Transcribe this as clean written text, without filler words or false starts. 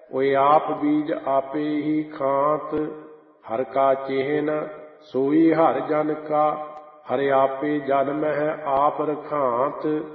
ਓਏ ਆਪ ਬੀਜ ਆਪੇ ਹੀ ਖਾਂਤ। ਹਰ ਕਾ ਚਿਹਨ ਸੋਈ ਹਰਿ ਜਨ ਕਾ, ਹਰਿ ਆਪੇ ਜਨਮ ਹੈ ਆਪ ਰਖਾਂਤ।